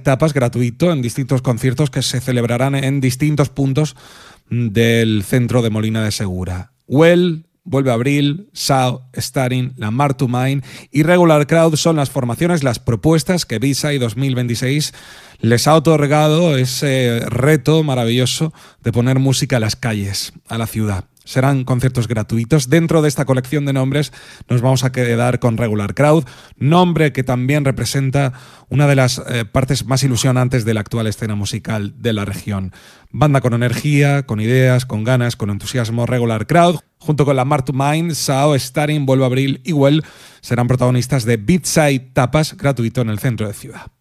Tapas gratuito en distintos conciertos que se celebrarán en distintos puntos del centro de Molina de Segura. Well, Vuelve Abril, Sao, Starring, La Mar to Mine y Regular Crowd son las formaciones, las propuestas que B-Side 2026 les ha otorgado ese reto maravilloso de poner música a las calles, a la ciudad. Serán conciertos gratuitos. Dentro de esta colección de nombres nos vamos a quedar con Regular Crowd, nombre que también representa una de las partes más ilusionantes de la actual escena musical de la región. Banda con energía, con ideas, con ganas, con entusiasmo. Regular Crowd, junto con La Mar to Mine, Sao, Starring, Vuelve Abril y Well, serán protagonistas de B-Side Tapas gratuito en el centro de ciudad.